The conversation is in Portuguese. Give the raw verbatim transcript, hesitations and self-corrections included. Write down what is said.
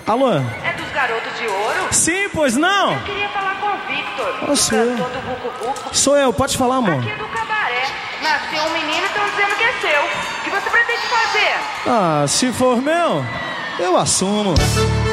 Alô? É dos Garotos de Ouro? Sim, pois não? Eu queria falar com o Victor, Ah, o sou eu. cantor do Vucu Vucu. Sou eu, pode falar, amor. Aqui é do Cabaré. Nasceu um menino e estão dizendo que é seu. O que você pretende fazer? Ah, se for meu, eu assumo.